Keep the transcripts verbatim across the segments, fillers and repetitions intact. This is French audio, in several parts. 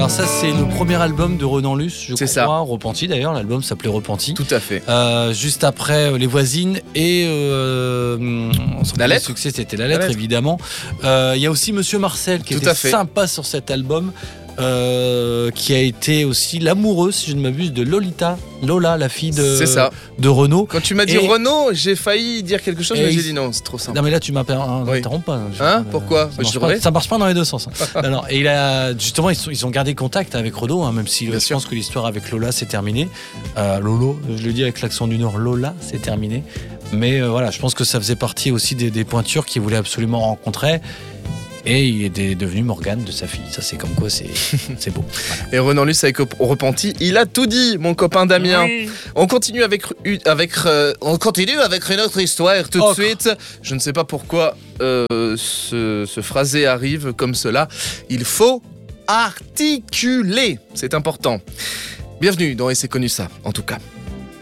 Alors ça, c'est le premier album de Renan Luce, je C'est crois, ça. Repenti d'ailleurs, l'album s'appelait Repenti. Tout à fait. Euh, juste après euh, Les Voisines et euh, son La premier Lettre. succès, c'était La La Lettre, Lettre. évidemment. Euh, Il y a aussi Monsieur Marcel qui Tout était à fait. sympa sur cet album. Euh, qui a été aussi l'amoureuse, si je ne m'abuse, de Lolita, Lola, la fille de, C'est ça. de Renaud. Quand tu m'as dit Et- Renaud, j'ai failli dire quelque chose, Et mais j'ai il- dit non, c'est trop simple. Non mais là tu m'interromps Oui. pas. Je- Hein euh, Pourquoi ça Bah, marche je pas, devrais. ça marche pas dans les deux sens. hein. non, non. Et il a justement ils, sont- ils ont gardé contact avec Renaud, hein, même si Bien je sûr. pense que l'histoire avec Lola c'est terminé. Euh, Lolo, je le dis avec l'accent du Nord, Lola c'est terminé. Mais euh, voilà, je pense que ça faisait partie aussi des, des pointures qu'il voulait absolument rencontrer. Et il est de- devenu Morgane de sa fille. Ça c'est comme quoi c'est c'est beau. Voilà. Et Renan Luce avec Repenti, il a tout dit, mon copain Damien. On continue avec, avec euh, on continue avec une autre histoire tout de Oh. suite. Je ne sais pas pourquoi euh, ce, ce phrasé arrive comme cela. Il faut articuler, c'est important. Bienvenue dans Et c'est connu ça, en tout cas.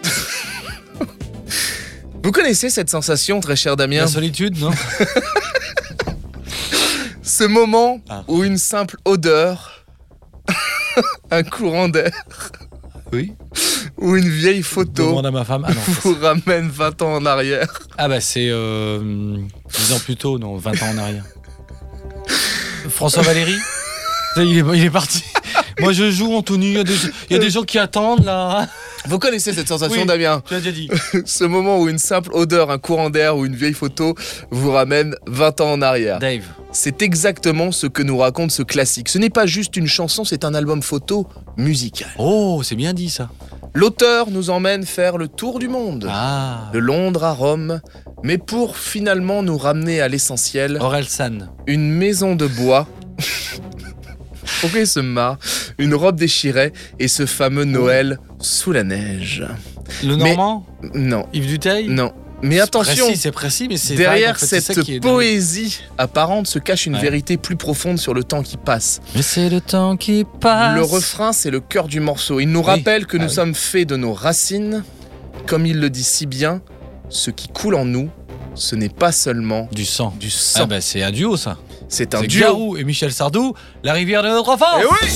Vous connaissez cette sensation, très cher Damien? La solitude, non? Ce moment Ah. où une simple odeur, un courant d'air Oui. ou une vieille photo Demande à ma femme. Ah non. ça, vous ramène vingt ans en arrière. Ah bah c'est euh, dix ans plus tôt, non, vingt ans en arrière. François Valéry, ça, il est, il est parti. Moi je joue Anthony, il y a des, il y a des gens qui attendent là. Vous connaissez cette sensation, Oui. Damien? Tu l'as déjà dit. Ce moment où une simple odeur, un courant d'air ou une vieille photo vous ramène vingt ans en arrière. Dave. C'est exactement ce que nous raconte ce classique. Ce n'est pas juste une chanson, c'est un album photo musical. Oh, c'est bien dit ça. L'auteur nous emmène faire le tour du monde, Ah. de Londres à Rome, mais pour finalement nous ramener à l'essentiel, Orelsan. une maison de bois. Pourquoi il se marre? Une robe déchirée et ce fameux Noël sous la neige. Le Mais- Normand. Non, Yves Duteil. non. Mais C'est attention, précis, c'est précis, mais c'est derrière vague, en fait, c'est cette ça qui est dingue. poésie apparente se cache une Ouais. vérité plus profonde sur le temps qui passe. Mais c'est le temps qui passe. Le refrain, c'est le cœur du morceau. Il nous Oui. rappelle que Ah nous oui. sommes faits de nos racines. Comme il le dit si bien, ce qui coule en nous, ce n'est pas seulement Du sang. du sang. Ah bah c'est un duo ça. c'est un C'est duo. Garou et Michel Sardou, La rivière de notre enfance. Eh oui.